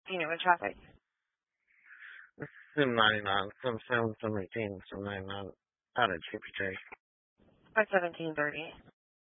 You know, in traffic. Sim 99, Sim 7, Sim 18, Sim 99, out of GPJ. By 17:30.